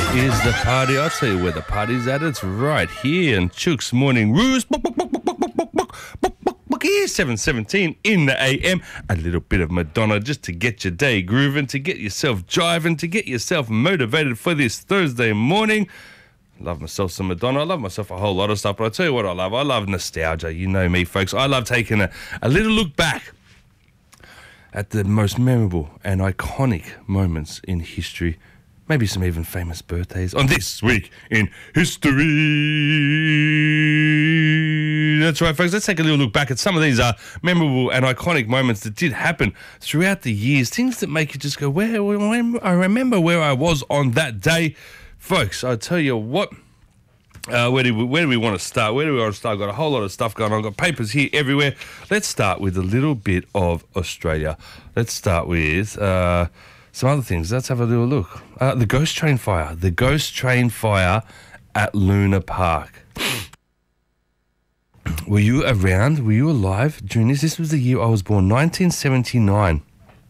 is the party. I'll tell you where the party's at. It's right here in Chook's Morning Roost. Here, 7:17 in the AM. A little bit of Madonna just to get your day grooving, to get yourself jiving, to get yourself motivated for this Thursday morning. Love myself some Madonna. I love myself a whole lot of stuff, but I'll tell you what I love. I love nostalgia. You know me, folks. I love taking a little look back at the most memorable and iconic moments in history. Maybe some even famous birthdays on This Week in History. That's right, folks. Let's take a little look back at some of these memorable and iconic moments that did happen throughout the years. Things that make you just go, I remember where I was on that day. Folks, I'll tell you what. Where do we want to start? I've got a whole lot of stuff going on. I've got papers here everywhere. Let's start with a little bit of Australia. Let's start with some other things. Let's have a little look. The Ghost Train Fire. The Ghost Train Fire at Luna Park. Were you around? Were you alive during this? This was the year I was born, 1979.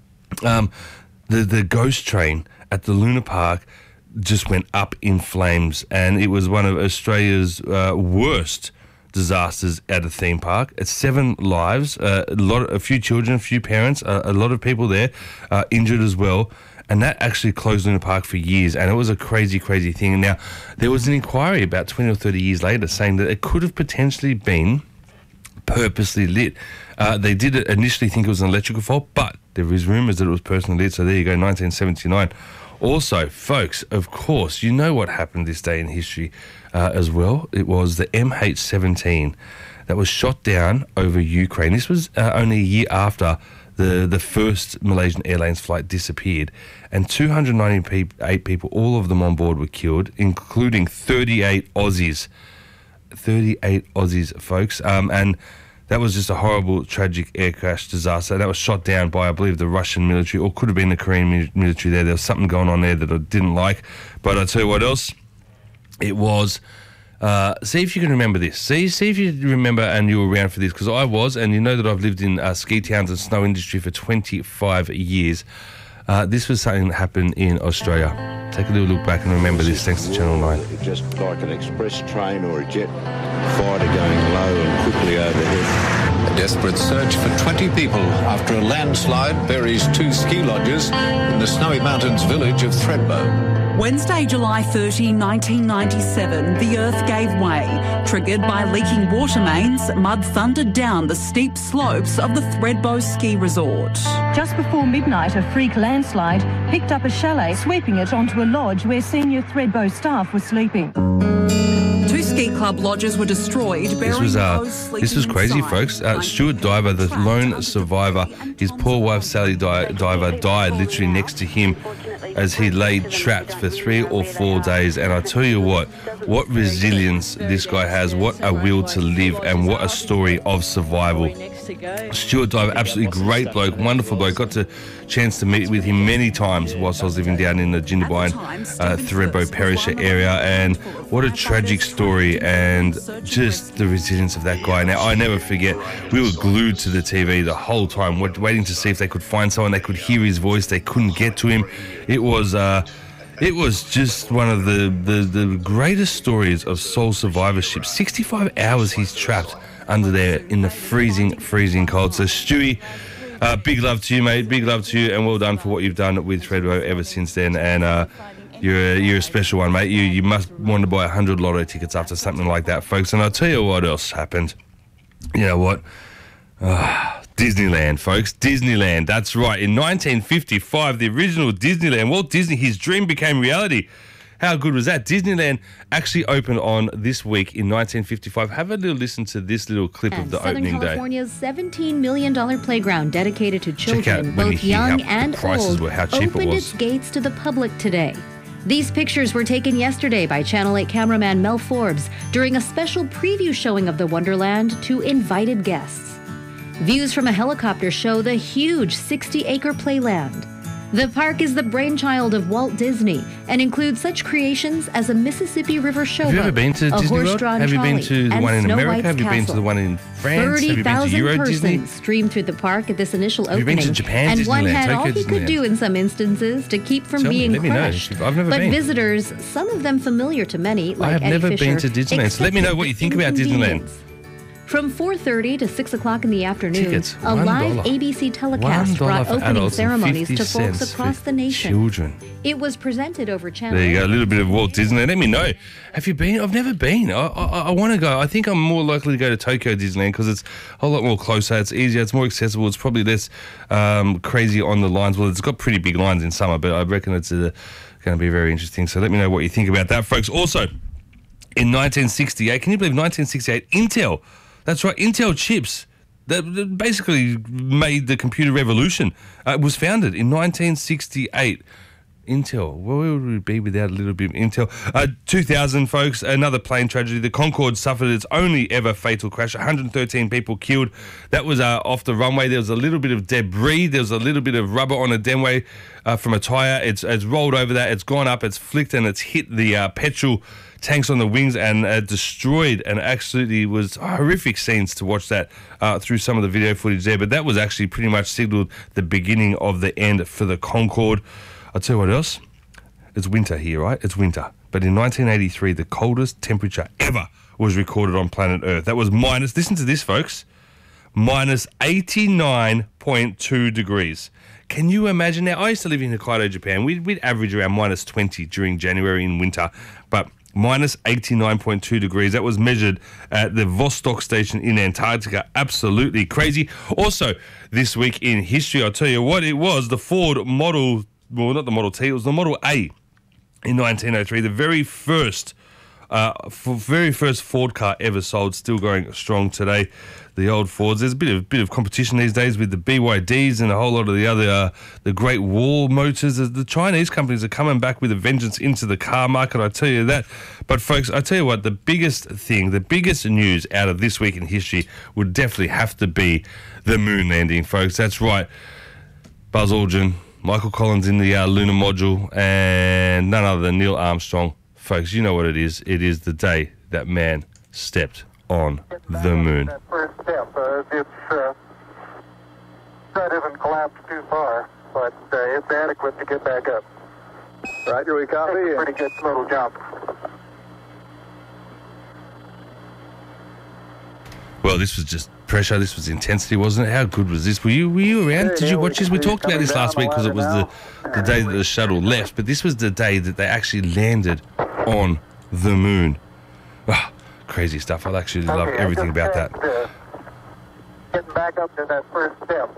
The Ghost Train at the Luna Park just went up in flames, and it was one of Australia's worst disasters at a theme park. It's 7 lives, a few children, a few parents, a lot of people there injured as well, and that actually closed Luna Park for years, and it was a crazy, crazy thing. And now there was an inquiry about 20 or 30 years later saying that it could have potentially been purposely lit. They did initially think it was an electrical fault, but there is rumours that it was personally lit, so there you go, 1979. Also, folks, of course, you know what happened this day in history as well. It was the MH17 that was shot down over Ukraine. This was only a year after the first Malaysian Airlines flight disappeared, and 298 people, all of them on board, were killed, including 38 Aussies. 38 Aussies, folks. And that was just a horrible, tragic air crash disaster. That was shot down by, I believe, the Russian military, or could have been the Korean military there. There was something going on there that I didn't like. But I'll tell you what else. It was, see if you can remember this. See if you remember and you were around for this, because I was, and you know that I've lived in ski towns and snow industry for 25 years. This was something that happened in Australia. Take a little look back and remember this, thanks to Channel 9. Just like an express train or a jet fighter going low and quickly overhead. A desperate search for 20 people after a landslide buries 2 ski lodges in the Snowy Mountains village of Thredbo. Wednesday, July 30, 1997, the earth gave way. Triggered by leaking water mains, mud thundered down the steep slopes of the Thredbo ski resort. Just before midnight, a freak landslide picked up a chalet, sweeping it onto a lodge where senior Thredbo staff were sleeping. 2 ski club lodges were destroyed. This was crazy, folks. Stuart Diver, the lone survivor, his poor wife Sally Diver died literally next to him as he lay trapped for 3 or 4 days. And I tell you what resilience this guy has, what a will to live, and what a story of survival. Stuart Diver, absolutely great bloke, wonderful bloke. Got the chance to meet with him many times whilst I was living down in the Jindabyne, Thredbo Perisher area, and what a tragic story, and just the resilience of that guy. Now, I never forget, we were glued to the TV the whole time, waiting to see if they could find someone. They could hear his voice, they couldn't get to him. It was just one of the greatest stories of soul survivorship. 65 hours he's trapped under there in the freezing cold. So Stewie, big love to you, mate. Big love to you, and well done for what you've done with Thredbo ever since then. And you're a special one, mate. You must want to buy 100 lotto tickets after something like that, folks. And I'll tell you what else happened. You know what? Disneyland, folks. Disneyland. That's right. In 1955, the original Disneyland, Walt Disney, his dream became reality. How good was that? Disneyland actually opened on This Week in 1955. Have a little listen to this little clip of the opening day. Southern California's $17 million playground dedicated to children, both young and old, opened its gates to the public today. These pictures were taken yesterday by Channel 8 cameraman Mel Forbes during a special preview showing of the Wonderland to invited guests. Views from a helicopter show the huge 60-acre playland. The park is the brainchild of Walt Disney and includes such creations as a Mississippi River showboat, have you ever been to a Disney World? horse-drawn Have you been trolley, to the and one in Snow America? White's Have you been to castle. the one in France? Have you been to 30,000 Euro Disney? persons streamed through the park at this initial Have you opening, been to Japan and one Disneyland, had all Tokyo he could Disneyland? do in some instances to keep from Tell me, being let me know. crushed. I've never but been. visitors, some of them familiar to many, like I have Eddie never Fisher, been to Disneyland, so let me know what you think about Disneyland. inconvenience. From 4:30 to 6 o'clock in the afternoon, Tickets, a live $1. ABC telecast brought $1 for opening adults and ceremonies 50 to folks cents across for the nation. children. It was presented over channel. There you go, a little bit of Walt Disney. Let me know. Have you been? I've never been. I want to go. I think I'm more likely to go to Tokyo Disneyland because it's a whole lot more closer. It's easier. It's more accessible. It's probably less crazy on the lines. Well, it's got pretty big lines in summer, but I reckon it's going to be very interesting. So let me know what you think about that, folks. Also, in 1968, can you believe 1968, Intel, that's right, Intel chips, that basically made the computer revolution. It was founded in 1968. Intel, where would we be without a little bit of Intel? 2000, folks, another plane tragedy. The Concorde suffered its only ever fatal crash. 113 people killed. That was off the runway. There was a little bit of debris. There was a little bit of rubber on a runway from a tyre. It's rolled over that. It's gone up. It's flicked and it's hit the petrol tanks on the wings and destroyed, and absolutely was horrific scenes to watch that through some of the video footage there. But that was actually pretty much signalled the beginning of the end for the Concorde. I'll tell you what else. It's winter here, right? It's winter. But in 1983, the coldest temperature ever was recorded on planet Earth. That was minus, listen to this, folks, minus 89.2 degrees. Can you imagine? Now, I used to live in Hokkaido, Japan. We'd average around minus 20 during January in winter, but minus 89.2 degrees. That was measured at the Vostok station in Antarctica. Absolutely crazy. Also, this week in history, I'll tell you what it was. The Ford Model, well, not the Model T, it was the Model A in 1903. The very first Ford car ever sold, still going strong today. The old Fords. There's a bit of competition these days with the BYDs and a whole lot of the other the Great Wall Motors. The Chinese companies are coming back with a vengeance into the car market, I tell you that. But folks, I tell you what, the biggest news out of this week in history would definitely have to be the moon landing, folks. That's right. Buzz Aldrin, Michael Collins in the lunar module, and none other than Neil Armstrong. Folks, you know what it is. It is the day that man stepped on the moon. That first step, that doesn't collapse too far, but it's adequate to get back up. Roger, we copy. It's a pretty good little jump. Well, this was just pressure. This was intensity, wasn't it? How good was this? Were you around? Did you watch this? We talked about this last week because it was the day that the shuttle left, but this was the day that they actually landed on the moon. Oh, crazy stuff. I actually love everything about that. Getting back up to that first step,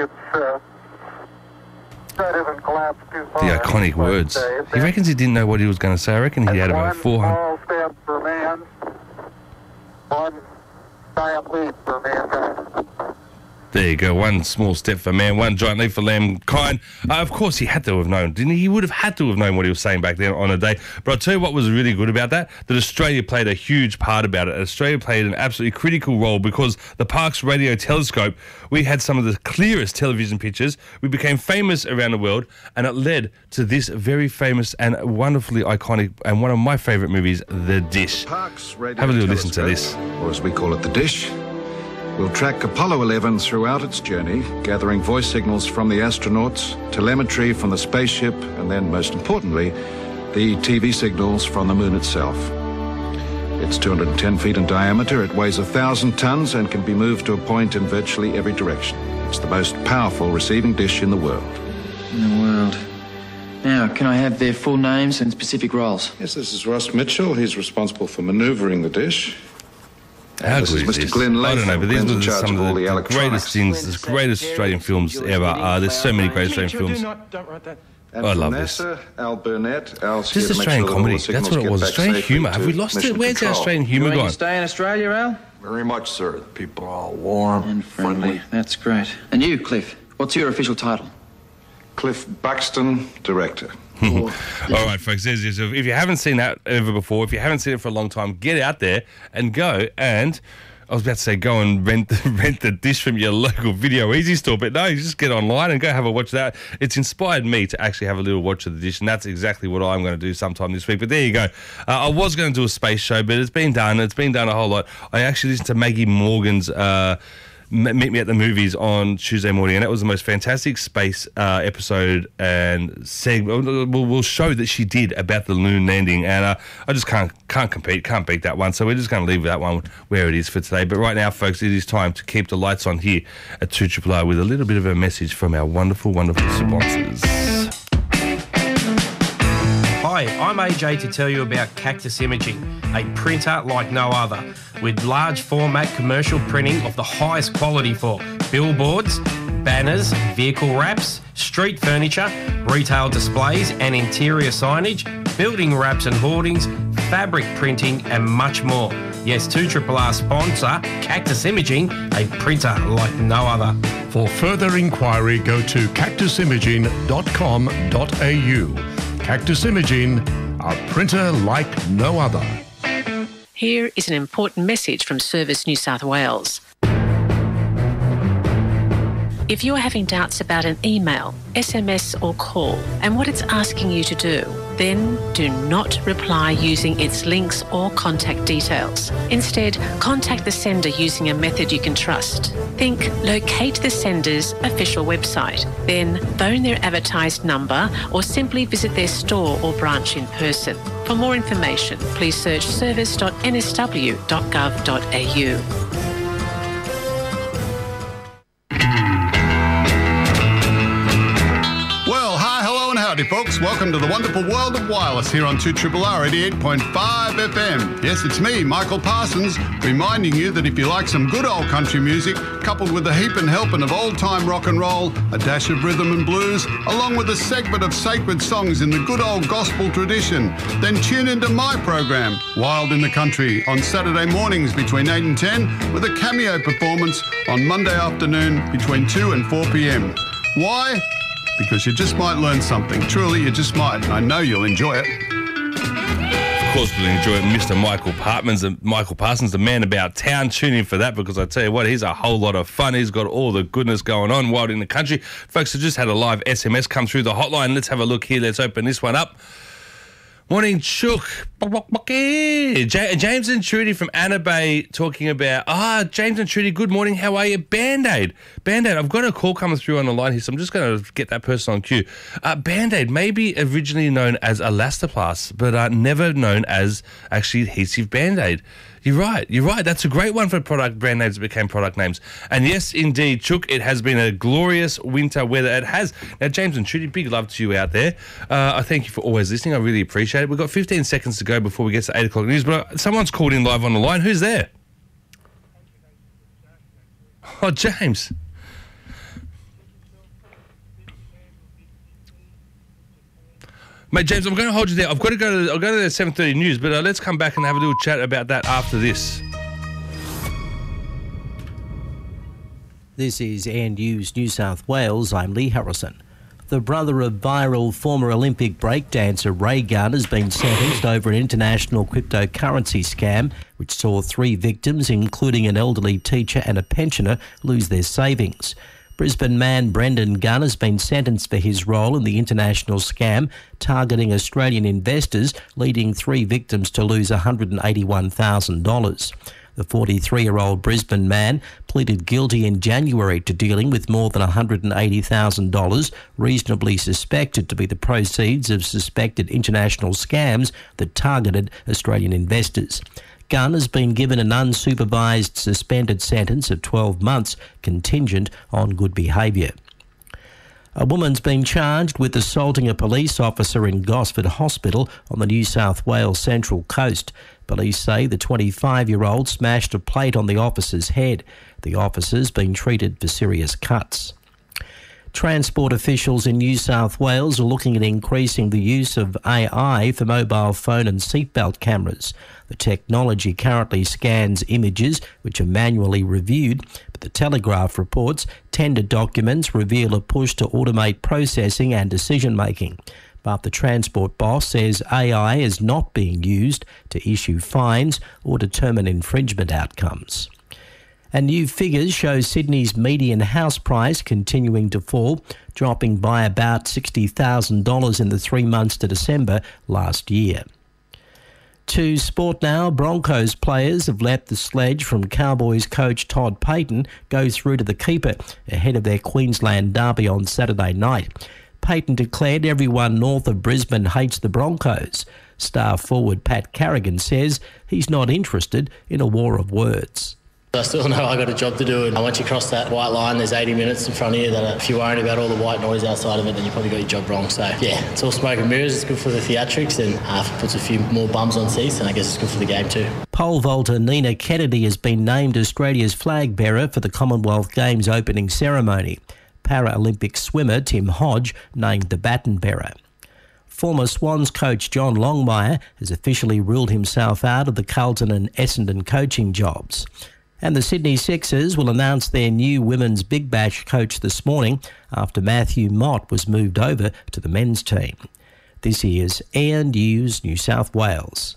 that doesn't collapse too far. The iconic words. He reckons he didn't know what he was going to say. I reckon he had about 400. One small step for man, one giant leap for mankind. There you go. One small step for man, one giant leap for mankind. Of course, he had to have known, didn't he? He would have had to have known what he was saying back then on a day. But I'll tell you what was really good about that Australia played a huge part about it. Australia played an absolutely critical role because the Parkes Radio Telescope, we had some of the clearest television pictures. We became famous around the world, and it led to this very famous and wonderfully iconic and one of my favourite movies, The Dish. Parkes Radio Have a little listen to Telescope, this. or as we call it, The Dish, will track Apollo 11 throughout its journey, gathering voice signals from the astronauts, telemetry from the spaceship, and then, most importantly, the TV signals from the moon itself. It's 210 feet in diameter, it weighs 1,000 tons, and can be moved to a point in virtually every direction. It's the most powerful receiving dish in the world. In the world. Now, can I have their full names and specific roles? Yes, this is Ross Mitchell. He's responsible for manoeuvring the dish. How This good is is Mr. this? Glenn I don't know, Latham, but these Glenn's in were charge some of all of the the electronics. greatest things, the greatest Australian films ever. There's so many great Australian films. Don't write that. And I from love this. NASA, Al Burnett. Al's here Just to make Australian sure that all comedy. the That's signals what it get was. back Australian safely humour. Have to we lost it? mission Where's our control. Australian You humour want to gone? stay in Australia, Al? Very much, sir. The people are all warm And friendly. That's great. And you, Cliff, what's your official title? Cliff Buxton, director. All right, folks. If you haven't seen that ever before, if you haven't seen it for a long time, get out there and go and I was about to say go and rent the dish from your local Video Easy store, but no, you just get online and go have a watch of that. It's inspired me to actually have a little watch of the dish, and that's exactly what I'm going to do sometime this week. But there you go. I was going to do a space show, but it's been done. It's been done a whole lot. I actually listened to Maggie Morgan's Meet Me at the Movies on Tuesday morning, and that was the most fantastic space episode and segment. We'll show that she did about the moon landing, and I just can't beat that one. So we're just going to leave that one where it is for today. But right now, folks, it is time to keep the lights on here at 2RR with a little bit of a message from our wonderful, wonderful sponsors. Hi, I'm AJ to tell you about Cactus Imaging, a printer like no other, with large format commercial printing of the highest quality for billboards, banners, vehicle wraps, street furniture, retail displays and interior signage, building wraps and hoardings, fabric printing and much more. Yes, 2RR sponsor Cactus Imaging, a printer like no other. For further inquiry, go to cactusimaging.com.au. Cactus Imaging, a printer like no other. Here is an important message from Service New South Wales. If you're having doubts about an email, SMS or call and what it's asking you to do, then do not reply using its links or contact details. Instead, contact the sender using a method you can trust. Think locate the sender's official website, then phone their advertised number or simply visit their store or branch in person. For more information, please search service.nsw.gov.au. Howdy folks, welcome to the wonderful world of wireless here on 2RR 88.5 FM. Yes, it's me, Michael Parsons, reminding you that if you like some good old country music, coupled with a heap and helping of old-time rock and roll, a dash of rhythm and blues, along with a segment of sacred songs in the good old gospel tradition, then tune into my program, Wild in the Country, on Saturday mornings between 8 and 10, with a cameo performance on Monday afternoon between 2 and 4 p.m. Why? Because you just might learn something. Truly, you just might. I know you'll enjoy it. Of course, we'll enjoy it. Mr. Michael Parsons, the man about town. Tune in for that, because I tell you what, he's a whole lot of fun. He's got all the goodness going on wild in the country. Folks, I just had a live SMS come through the hotline. Let's have a look here. Let's open this one up. Morning, Chook. James and Trudy from Anna Bay talking about, James and Trudy, good morning. How are you? Band-Aid. I've got a call coming through on the line here, so I'm just going to get that person on cue. Band-Aid, maybe originally known as Elastoplast, but never known as actually adhesive Band-Aid. You're right. That's a great one for product brand names that became product names. And yes, indeed, Chook, it has been a glorious winter weather. It has. Now, James and Trudy, big love to you out there. I thank you for always listening. I really appreciate it. We've got 15 seconds to go before we get to 8 o'clock news, but someone's called in live on the line. Who's there? Oh, James. Mate, James, I'm going to hold you there. I'll go to the 7:30 news, but let's come back and have a little chat about that after this. This is Air News New South Wales. I'm Lee Harrison. The brother of viral former Olympic breakdancer Ray Gunn has been sentenced over an international cryptocurrency scam which saw 3 victims, including an elderly teacher and a pensioner, lose their savings. Brisbane man Brendan Gunn has been sentenced for his role in the international scam targeting Australian investors, leading 3 victims to lose $181,000. The 43-year-old Brisbane man pleaded guilty in January to dealing with more than $180,000, reasonably suspected to be the proceeds of suspected international scams that targeted Australian investors. Gunn has been given an unsupervised suspended sentence of 12 months, contingent on good behaviour. A woman's been charged with assaulting a police officer in Gosford Hospital on the New South Wales Central Coast. Police say the 25-year-old smashed a plate on the officer's head. The officer's been treated for serious cuts. Transport officials in New South Wales are looking at increasing the use of AI for mobile phone and seatbelt cameras. The technology currently scans images which are manually reviewed, but the Telegraph reports tender documents reveal a push to automate processing and decision-making. But the Transport boss says AI is not being used to issue fines or determine infringement outcomes. And new figures show Sydney's median house price continuing to fall, dropping by about $60,000 in the 3 months to December last year. To sport now, Broncos players have let the sledge from Cowboys coach Todd Payten go through to the keeper ahead of their Queensland derby on Saturday night. Payten declared everyone north of Brisbane hates the Broncos. Star forward Pat Carrigan says he's not interested in a war of words. I still know I got a job to do, and once you cross that white line, there's 80 minutes in front of you that if you're worried about all the white noise outside of it, then you probably got your job wrong. So yeah, it's all smoke and mirrors. It's good for the theatrics, and if it puts a few more bums on seats, then I guess it's good for the game too. Pole vaulter Nina Kennedy has been named Australia's flag bearer for the Commonwealth Games opening ceremony. Paralympic swimmer Tim Hodge named the baton bearer. Former Swans coach John Longmire has officially ruled himself out of the Carlton and Essendon coaching jobs. And the Sydney Sixers will announce their new women's Big Bash coach this morning after Matthew Mott was moved over to the men's team. This is Air News New South Wales.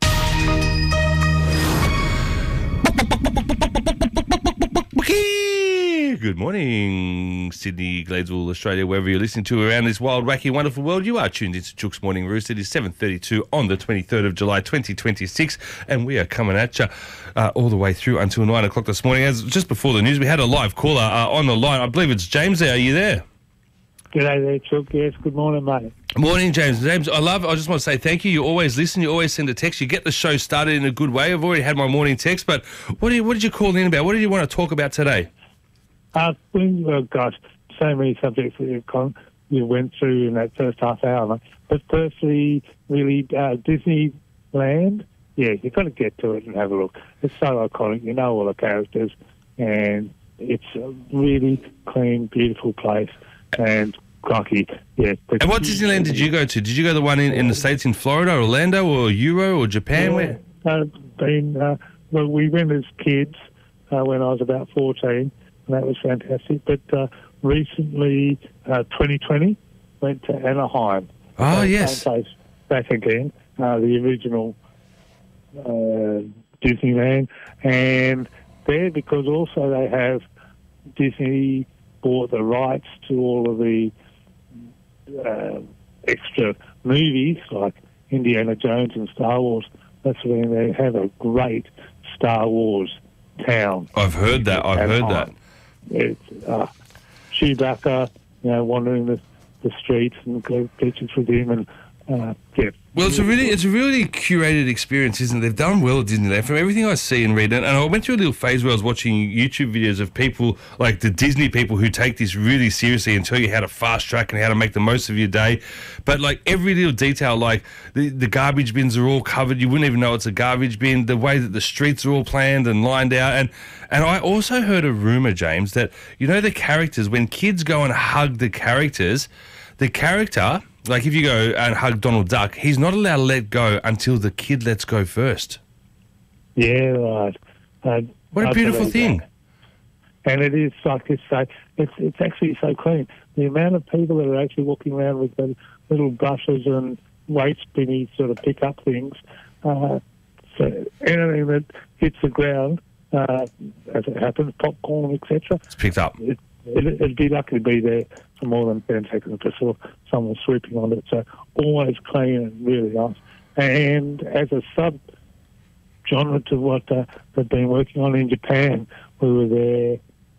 Good morning, Sydney, Gladesville, Australia, wherever you're listening to around this wild, wacky, wonderful world. You are tuned into Chook's Morning Roost. It is 7:32 on the 23rd of July, 2026, and we are coming at you all the way through until 9 o'clock this morning. As just before the news, we had a live caller on the line. I believe it's James there. Are you there? G'day there, Chook. Yes, good morning, mate. Morning, James. James, I just want to say thank you. You always listen. You always send a text. You get the show started in a good way. I've already had my morning text, but what did you call in about? What did you want to talk about today? Gosh, so many subjects that you went through in that first half hour. But firstly, really, Disneyland, yeah, you've got to get to it and have a look. It's so iconic. You know all the characters, and it's a really clean, beautiful place. And crikey, yeah. And what Disneyland did you go to? Did you go to the one in the States, in Florida, Orlando, or Euro, or Japan? Yeah, well, we went as kids when I was about 14. And that was fantastic. But recently, 2020, went to Anaheim. Oh, yes. Same place back again, the original Disneyland. And there, because also they have Disney bought the rights to all of the extra movies like Indiana Jones and Star Wars. That's when they have a great Star Wars town. I've heard that. It's Chewbacca, wandering the streets and go pictures with him, and yeah. Well, it's a really curated experience, isn't it? They've done well at Disneyland. From everything I see and read, and I went through a little phase where I was watching YouTube videos of people, like the Disney people, who take this really seriously and tell you how to fast track and how to make the most of your day. But like every little detail, like the garbage bins are all covered. You wouldn't even know it's a garbage bin. The way that the streets are all planned and lined out. And I also heard a rumour, James, that, the characters, when kids go and hug the characters, the character... Like if you go and hug Donald Duck, he's not allowed to let go until the kid lets go first. Yeah, right. What a beautiful thing. And it is, like you say, it's actually so clean. The amount of people that are actually walking around with the little brushes and waste spinny sort of pick-up things, so anything that hits the ground, as it happens, popcorn, etc. It's picked up. It'd be lucky to be there for more than 10 seconds before someone swooping on it. So always clean and really nice. And as a sub-genre to what they've been working on in Japan, we were there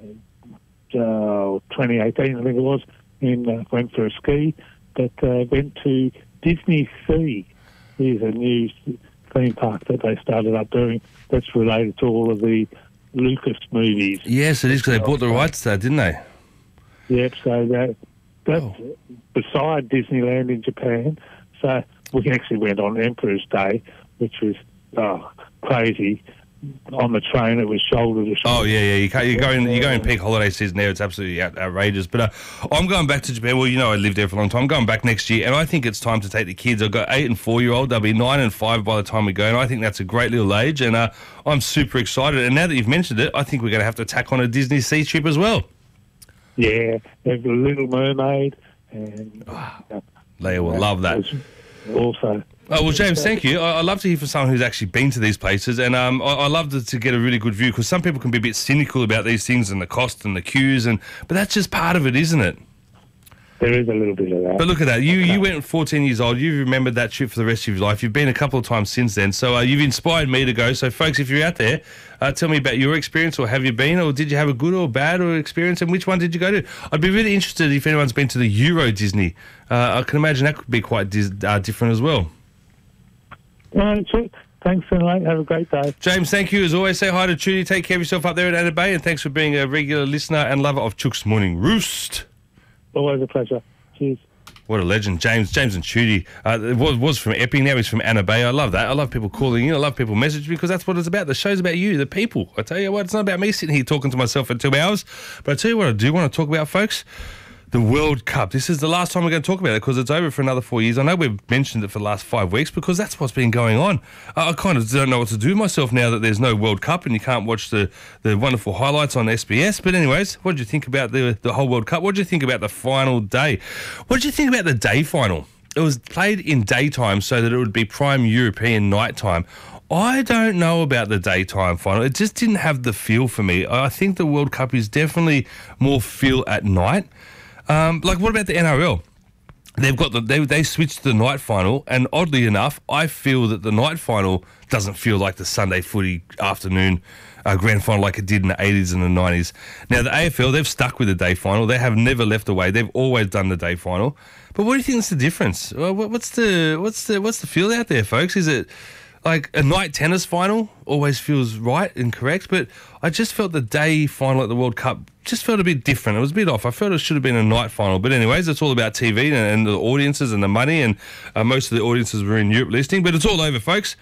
2018, I think it was, went for a ski, but went to Disney Sea. Here's a new theme park that they started up doing that's related to all of the Lucas movies. Yes, it is, because they bought the rights to that, didn't they? Yep, so that's beside Disneyland in Japan. So we actually went on Emperor's Day, which was crazy. On the train, it was shoulder to shoulder. Oh yeah. You go in peak holiday season there. It's absolutely outrageous. But I'm going back to Japan. Well, I lived there for a long time. I'm going back next year, and I think it's time to take the kids. I've got 8 and 4-year-old. They'll be 9 and 5 by the time we go, and I think that's a great little age. And I'm super excited. And now that you've mentioned it, I think we're going to have to tack on a Disney Sea trip as well. Yeah, there's the Little Mermaid, and Leia will love that. Also, Oh, well, James, thank you. I love to hear from someone who's actually been to these places, and I love to get a really good view, because some people can be a bit cynical about these things and the cost and the queues, but that's just part of it, isn't it? There is a little bit of that. But look at that. You went 14 years old. You've remembered that trip for the rest of your life. You've been a couple of times since then. So you've inspired me to go. So, folks, if you're out there, tell me about your experience, or have you been, or did you have a good or bad experience, and which one did you go to? I'd be really interested if anyone's been to the Euro Disney. I can imagine that could be quite different as well. Sure. Thanks, mate. Have a great day. James, thank you as always. Say hi to Trudy. Take care of yourself up there at Anna Bay, and thanks for being a regular listener and lover of Chook's Morning Roost. Always a pleasure. Cheers. What a legend, James and Trudy. It was from Epping, now he's from Anna Bay. I love that. I love people calling in. I love people messaging, because that's what it's about. The show's about you, the people. I tell you what, it's not about me sitting here talking to myself for 2 hours. But I tell you what I do want to talk about, folks. The World Cup. This is the last time we're going to talk about it, because it's over for another 4 years. I know we've mentioned it for the last 5 weeks, because that's what's been going on. I kind of don't know what to do with myself now that there's no World Cup and you can't watch the wonderful highlights on SBS. But anyways, what did you think about the whole World Cup? What did you think about the final day? What did you think about the day final? It was played in daytime so that it would be prime European nighttime. I don't know about the daytime final. It just didn't have the feel for me. I think the World Cup is definitely more feel at night. Like, what about the NRL? They've got they switched to the night final, and oddly enough, I feel that the night final doesn't feel like the Sunday footy afternoon grand final like it did in the 80s and the 90s. Now, the AFL, they've stuck with the day final. They have never left away. They've always done the day final. But what do you think is the difference? What's the feel out there, folks? Is it like a night tennis final always feels right and correct, but I just felt the day final at the World Cup just felt a bit different. It was a bit off. I felt it should have been a night final. But anyways, it's all about TV and the audiences and the money, and most of the audiences were in Europe listening. But it's all over, folks.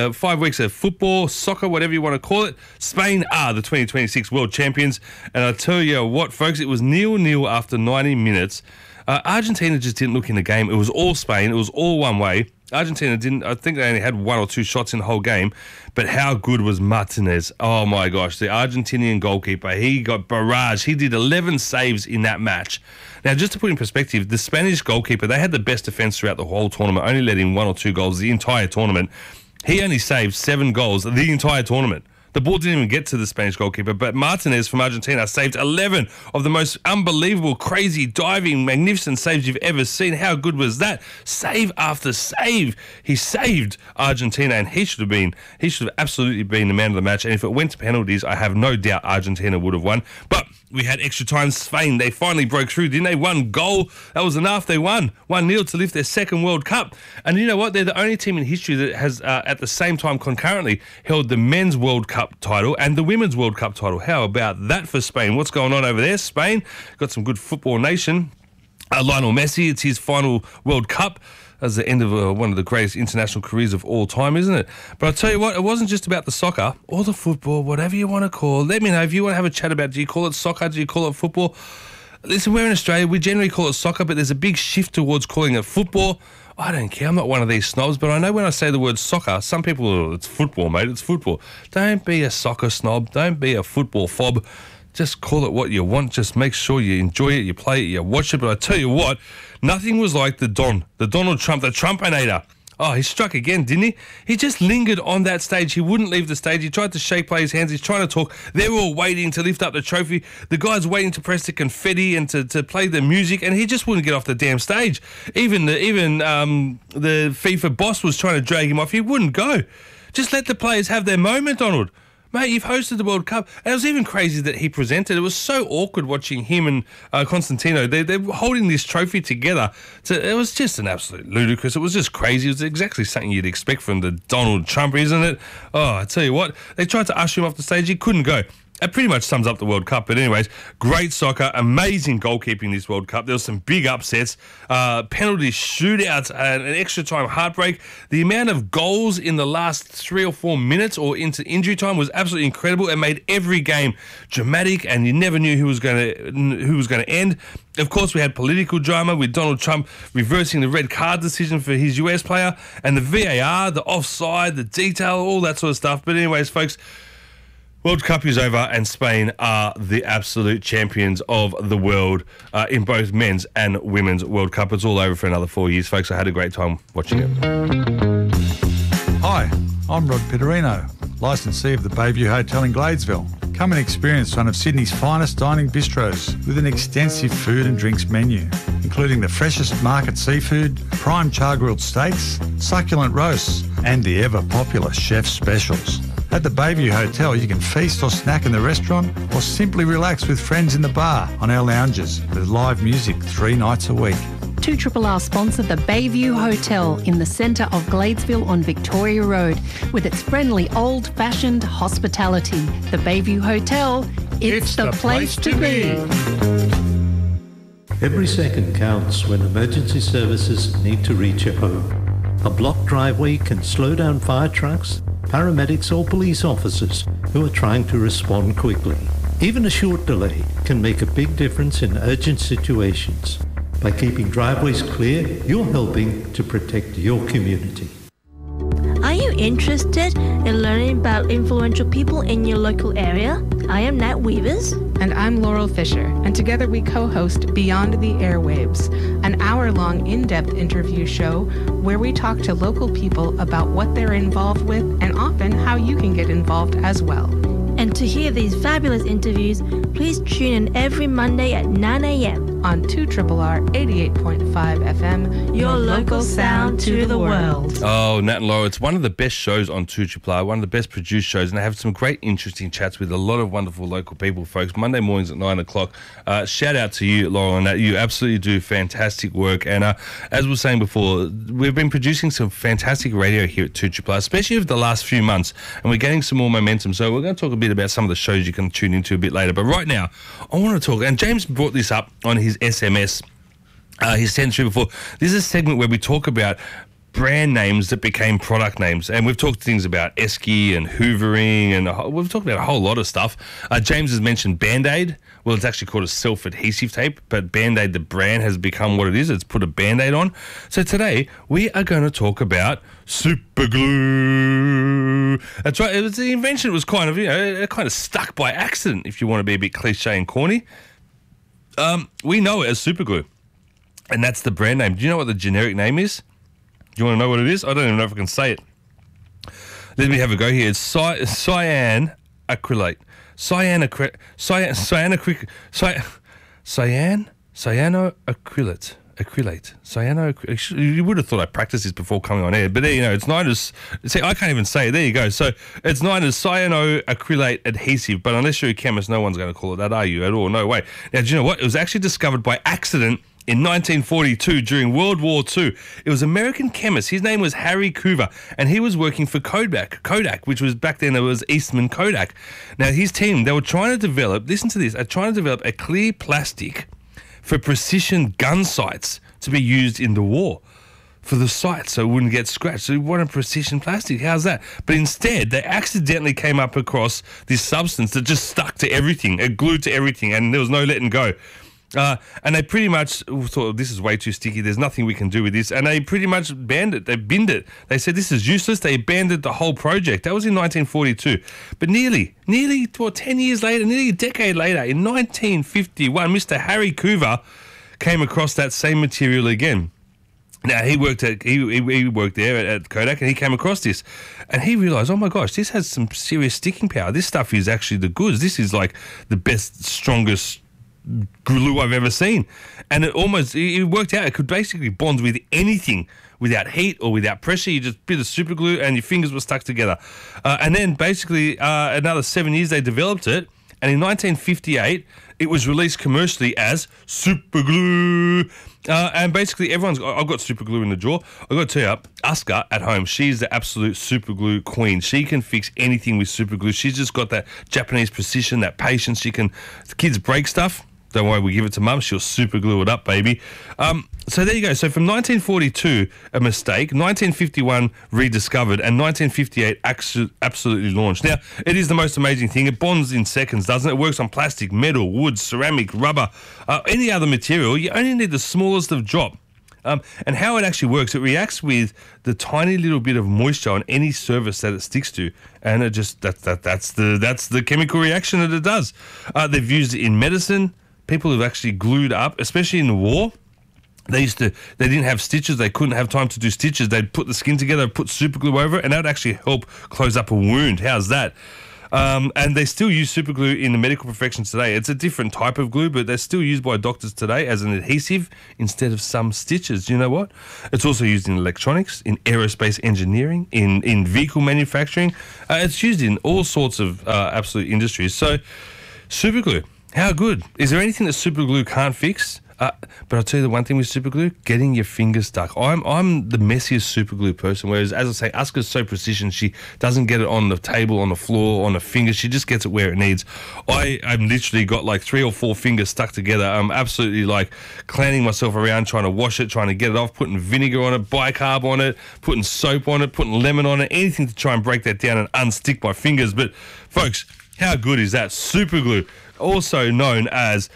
5 weeks of football, soccer, whatever you want to call it. Spain are the 2026 world champions. And I tell you what, folks, it was 0-0 after 90 minutes. Argentina just didn't look in the game. It was all Spain. It was all one way. Argentina didn't, I think they only had 1 or 2 shots in the whole game, but how good was Martinez? Oh my gosh, the Argentinian goalkeeper, he got barraged. He did 11 saves in that match. Now, just to put in perspective, the Spanish goalkeeper, they had the best defence throughout the whole tournament, only let in 1 or 2 goals the entire tournament. He only saved 7 goals the entire tournament. The ball didn't even get to the Spanish goalkeeper, but Martinez from Argentina saved 11 of the most unbelievable, crazy, diving, magnificent saves you've ever seen. How good was that? Save after save. He saved Argentina, and he should have absolutely been the man of the match. And if it went to penalties, I have no doubt Argentina would have won. But we had extra time. Spain, they finally broke through, didn't they? 1 goal. That was enough. They won 1-0 to lift their second World Cup. And you know what? They're the only team in history that has, at the same time, concurrently held the men's World Cup title and the women's World Cup title. How about that for Spain? What's going on over there? Spain got some good football nation. Lionel Messi, it's his final World Cup as the end of one of the greatest international careers of all time, isn't it? But I'll tell you what, it wasn't just about the soccer or the football, whatever you want to call it. Let me know if you want to have a chat about, do you call it soccer, do you call it football? Listen, we're in Australia, we generally call it soccer, but there's a big shift towards calling it football. I don't care, I'm not one of these snobs, but I know when I say the word soccer, some people, oh, it's football, mate, it's football. Don't be a soccer snob, don't be a football fob. Just call it what you want. Just make sure you enjoy it, you play it, you watch it. But I tell you what, nothing was like the Donald Trump, the Trumpinator. Oh, he struck again, didn't he? He just lingered on that stage. He wouldn't leave the stage. He tried to shake players' hands. He's trying to talk. They're all waiting to lift up the trophy. The guy's waiting to press the confetti and to play the music, and he just wouldn't get off the damn stage. Even the FIFA boss was trying to drag him off. He wouldn't go. Just let the players have their moment, Donald. Mate, you've hosted the World Cup. And it was even crazy that he presented. It was so awkward watching him and Constantino. They're holding this trophy together. So it was just an absolute ludicrous. It was just crazy. It was exactly something you'd expect from the Donald Trump, isn't it? Oh, I tell you what. They tried to usher him off the stage. He couldn't go. It pretty much sums up the World Cup. But anyways, great soccer, amazing goalkeeping this World Cup. There was some big upsets, penalties, shootouts, and an extra time heartbreak. The amount of goals in the last 3 or 4 minutes or into injury time was absolutely incredible. It made every game dramatic, and you never knew who was going to end. Of course, we had political drama with Donald Trump reversing the red card decision for his US player, and the VAR, the offside, the detail, all that sort of stuff. But anyways, folks, World Cup is over and Spain are the absolute champions of the world in both men's and women's World Cup. It's all over for another 4 years, folks. I had a great time watching it. Hi, I'm Rod Pitterino, licensee of the Bayview Hotel in Gladesville. Come and experience one of Sydney's finest dining bistros with an extensive food and drinks menu, including the freshest market seafood, prime char-grilled steaks, succulent roasts, and the ever-popular chef's specials. At the Bayview Hotel, you can feast or snack in the restaurant or simply relax with friends in the bar on our lounges with live music 3 nights a week. 2RRR sponsor the Bayview Hotel in the centre of Gladesville on Victoria Road with its friendly old-fashioned hospitality. The Bayview Hotel, it's the place to be. Every second counts when emergency services need to reach your home. A blocked driveway can slow down fire trucks, paramedics or police officers who are trying to respond quickly. Even a short delay can make a big difference in urgent situations. By keeping driveways clear, you're helping to protect your community. Are you interested in learning about influential people in your local area? I am Nat Weavers. And I'm Laurel Fisher, and together we co-host Beyond the Airwaves, an hour-long in-depth interview show where we talk to local people about what they're involved with and often how you can get involved as well. And to hear these fabulous interviews, please tune in every Monday at 9 a.m. on 2RRR 88.5 FM, your local sound to the world. Oh, Nat and Laura, it's one of the best shows on 2RRR, one of the best produced shows, and they have some great, interesting chats with a lot of wonderful local people, folks. Monday mornings at 9 o'clock. Shout out to you, Laura, and Nat. You absolutely do fantastic work. And as we were saying before, we've been producing some fantastic radio here at 2RRR, especially over the last few months, and we're getting some more momentum. So we're going to talk a bit about some of the shows you can tune into a bit later. But right now, I want to talk, and James brought this up on his SMS. He sent through before. This is a segment where we talk about brand names that became product names, and we've talked things about Esky and hoovering, and we've talked about a whole lot of stuff. James has mentioned Band-Aid. Well, it's actually called a self-adhesive tape, but Band-Aid, the brand, has become what it is. It's put a Band-Aid on. So today we are going to talk about super glue. That's right. It was the invention was kind of, it kind of stuck by accident, if you want to be a bit cliche and corny. We know it as super glue, and that's the brand name. Do you know what the generic name is? Do you want to know what it is? I don't even know if I can say it. Let me have a go here. It's cyan acrylate. You would have thought I practiced this before coming on air, but there you know, it's known as, see, I can't even say it. There you go. So it's known as cyanoacrylate adhesive, but unless you're a chemist, no one's going to call it that, are you, at all? No way. Now, do you know what? It was actually discovered by accident in 1942 during World War II. It was an American chemist. His name was Harry Coover, and he was working for Kodak, which was back then it was Eastman Kodak. Now, his team, they were trying to develop, listen to this, trying to develop a clear plastic for precision gun sights to be used in the war for the sights so it wouldn't get scratched. So we wanted precision plastic. How's that? But instead, they accidentally came up across this substance that just stuck to everything, it glued to everything, and there was no letting go. And they pretty much thought, this is way too sticky, there's nothing we can do with this, and they pretty much banned it. They binned it. They said this is useless. They abandoned the whole project. That was in 1942. But nearly 10 years later, nearly a decade later, in 1951, Mr. Harry Coover came across that same material again. Now, he worked there at Kodak, and he came across this, and he realised, oh my gosh, this has some serious sticking power. This stuff is actually the goods. This is like the best, strongest glue I've ever seen. And it worked out. It could basically bond with anything without heat or without pressure. You just bit of super glue and your fingers were stuck together. And then basically another 7 years they developed it, and in 1958 it was released commercially as super glue. And basically I've got super glue in the drawer. I've got to tell you, Asuka at home, she's the absolute super glue queen. She can fix anything with super glue. She's just got that Japanese precision, that patience. The kids break stuff. Don't worry, we give it to Mum. She'll super glue it up, baby. So there you go. So from 1942, a mistake, 1951 rediscovered, and 1958 absolutely launched. Now, it is the most amazing thing. It bonds in seconds, doesn't it? It works on plastic, metal, wood, ceramic, rubber, any other material. You only need the smallest of drop. And how it actually works, it reacts with the tiny little bit of moisture on any surface that it sticks to, and it just that's the chemical reaction that it does. They've used it in medicine. People have actually glued up, especially in the war. They didn't have stitches. They couldn't have time to do stitches. They'd put the skin together, put super glue over it, and that would actually help close up a wound. How's that? And they still use super glue in the medical professions today. It's a different type of glue, but they're still used by doctors today as an adhesive instead of some stitches. Do you know what? It's also used in electronics, in aerospace engineering, in vehicle manufacturing. It's used in all sorts of absolute industries. So, super glue, how good? Is there anything that super glue can't fix? But I'll tell you the one thing with super glue, getting your fingers stuck. I'm the messiest super glue person, whereas, as I say, Asuka's so precision, she doesn't get it on the table, on the floor, on the fingers. She just gets it where it needs. I've literally got like 3 or 4 fingers stuck together. I'm absolutely like cleaning myself around, trying to wash it, trying to get it off, putting vinegar on it, bicarb on it, putting soap on it, putting lemon on it, anything to try and break that down and unstick my fingers. But, folks, how good is that? Super glue, also known as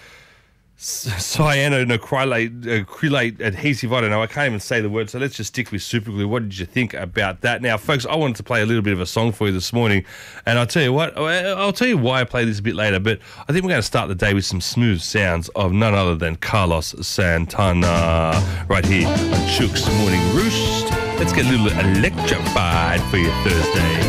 cyanoacrylate adhesive. I don't know. I can't even say the word, so let's just stick with super glue. What did you think about that? Now, folks, I wanted to play a little bit of a song for you this morning, and I'll tell you what, I'll tell you why I play this a bit later, but I think we're going to start the day with some smooth sounds of none other than Carlos Santana right here on Chook's Morning Roost. Let's get a little electrified for your Thursday.